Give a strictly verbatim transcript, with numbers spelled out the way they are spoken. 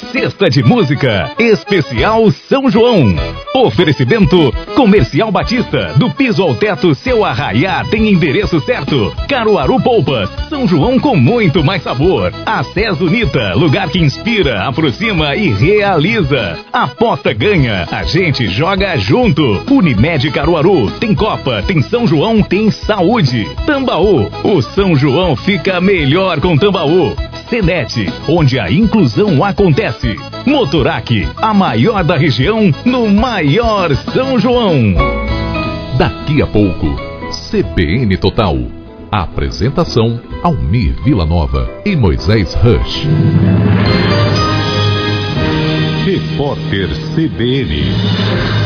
Sexta de Música, especial São João. Oferecimento Comercial Batista, do piso ao teto, seu arraiá tem endereço certo. Caruaru Polpas, São João com muito mais sabor. Acés Unita, lugar que inspira, aproxima e realiza. Aposta ganha, a gente joga junto. Unimed Caruaru, tem Copa, tem São João, tem saúde. Tambaú, o São João fica melhor com Tambaú. Senet, onde a inclusão acontece. Motorac, a maior da região, no maior São João. Daqui a pouco, C B N Total. Apresentação: Almir Vilanova e Moisés Rush. Repórter C B N.